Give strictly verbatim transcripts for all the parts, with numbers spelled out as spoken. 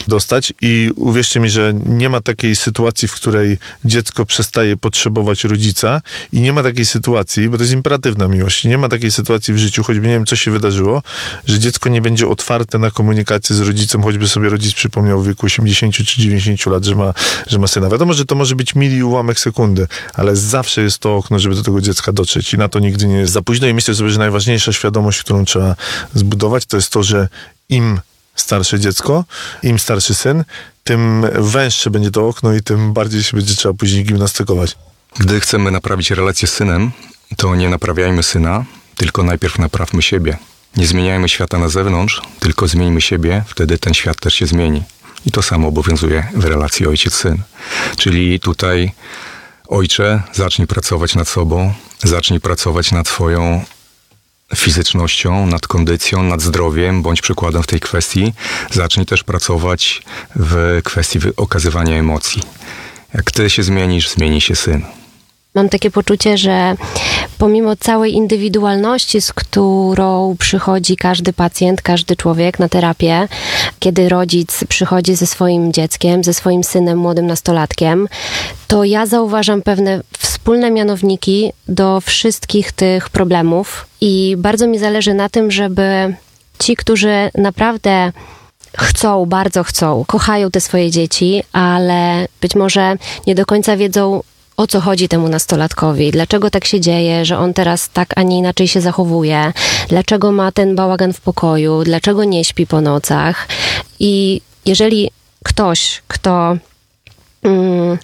dostać i uwierzcie mi, że nie ma takiej sytuacji, w której dziecko przestaje potrzebować rodzica i nie ma takiej sytuacji, bo to jest imperatywna miłość, nie ma takiej sytuacji w życiu, choćby nie wiem, co się wydarzyło, że dziecko nie będzie otwarte na komunikację z rodzicem, choćby sobie rodzic przypomniał w wieku osiemdziesięciu czy dziewięćdziesięciu lat, że ma, że ma syna. Wiadomo, że to może być mili ułamek sekundy, ale zawsze jest to okno, żeby do tego dziecka dotrzeć i na to nigdy nie jest za późno i myślę sobie, że najważniejsza świadomość, którą trzeba zbudować, to jest to, że im starsze dziecko, im starszy syn, tym węższe będzie to okno i tym bardziej się będzie trzeba później gimnastykować. Gdy chcemy naprawić relację z synem, to nie naprawiajmy syna, tylko najpierw naprawmy siebie. Nie zmieniajmy świata na zewnątrz, tylko zmieńmy siebie, wtedy ten świat też się zmieni. I to samo obowiązuje w relacji ojciec-syn. Czyli tutaj ojcze, zacznij pracować nad sobą, zacznij pracować nad swoją fizycznością, nad kondycją, nad zdrowiem, bądź przykładem w tej kwestii. Zacznij też pracować w kwestii okazywania emocji. Jak ty się zmienisz, zmieni się syn. Mam takie poczucie, że pomimo całej indywidualności, z którą przychodzi każdy pacjent, każdy człowiek na terapię, kiedy rodzic przychodzi ze swoim dzieckiem, ze swoim synem, młodym nastolatkiem, to ja zauważam pewne wspólne mianowniki do wszystkich tych problemów i bardzo mi zależy na tym, żeby ci, którzy naprawdę chcą, bardzo chcą, kochają te swoje dzieci, ale być może nie do końca wiedzą, o co chodzi temu nastolatkowi, dlaczego tak się dzieje, że on teraz tak, a nie inaczej się zachowuje, dlaczego ma ten bałagan w pokoju, dlaczego nie śpi po nocach. I jeżeli ktoś, kto mm,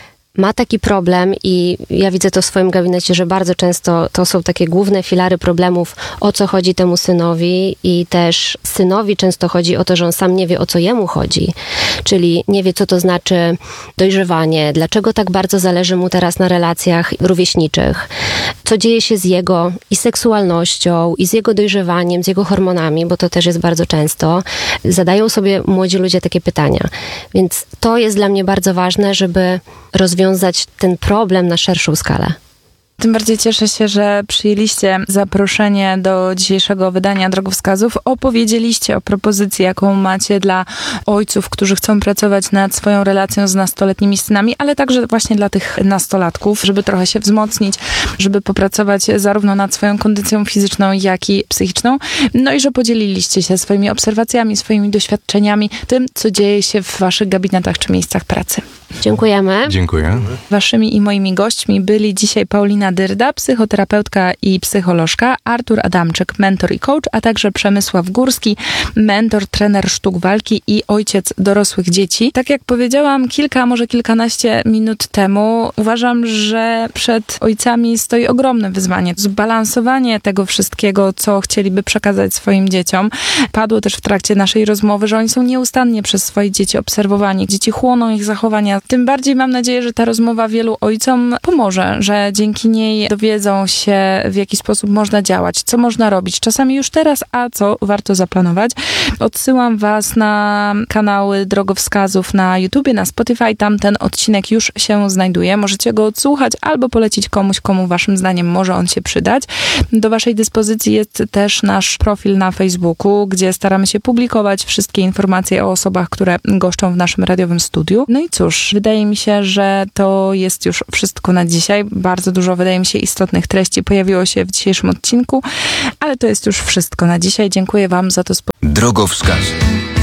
ma taki problem i ja widzę to w swoim gabinecie, że bardzo często to są takie główne filary problemów, o co chodzi temu synowi i też synowi często chodzi o to, że on sam nie wie, o co jemu chodzi. Czyli nie wie, co to znaczy dojrzewanie, dlaczego tak bardzo zależy mu teraz na relacjach rówieśniczych, co dzieje się z jego i seksualnością, i z jego dojrzewaniem, z jego hormonami, bo to też jest bardzo często. Zadają sobie młodzi ludzie takie pytania. Więc to jest dla mnie bardzo ważne, żeby rozwiązać ten problem na szerszą skalę. Tym bardziej cieszę się, że przyjęliście zaproszenie do dzisiejszego wydania Drogowskazów. Opowiedzieliście o propozycji, jaką macie dla ojców, którzy chcą pracować nad swoją relacją z nastoletnimi synami, ale także właśnie dla tych nastolatków, żeby trochę się wzmocnić, żeby popracować zarówno nad swoją kondycją fizyczną, jak i psychiczną. No i że podzieliliście się swoimi obserwacjami, swoimi doświadczeniami, tym, co dzieje się w waszych gabinetach czy miejscach pracy. Dziękujemy. Dziękuję. Waszymi i moimi gośćmi byli dzisiaj Paulina Dyrda, psychoterapeutka i psycholożka, Artur Adamczyk, mentor i coach, a także Przemysław Górski, mentor, trener sztuk walki i ojciec dorosłych dzieci. Tak jak powiedziałam kilka, może kilkanaście minut temu, uważam, że przed ojcami stoi ogromne wyzwanie. Zbalansowanie tego wszystkiego, co chcieliby przekazać swoim dzieciom. Padło też w trakcie naszej rozmowy, że oni są nieustannie przez swoje dzieci obserwowani. Dzieci chłoną ich zachowania. Tym bardziej mam nadzieję, że ta rozmowa wielu ojcom pomoże, że dzięki niej dowiedzą się, w jaki sposób można działać, co można robić, czasami już teraz, a co warto zaplanować. Odsyłam was na kanały Drogowskazów na YouTubie, na Spotify, tam ten odcinek już się znajduje. Możecie go odsłuchać albo polecić komuś, komu waszym zdaniem może on się przydać. Do waszej dyspozycji jest też nasz profil na Facebooku, gdzie staramy się publikować wszystkie informacje o osobach, które goszczą w naszym radiowym studiu. No i cóż, wydaje mi się, że to jest już wszystko na dzisiaj. Bardzo dużo, wydaje mi się, istotnych treści pojawiło się w dzisiejszym odcinku, ale to jest już wszystko na dzisiaj. Dziękuję wam za to spotkanie. Drogowskaz.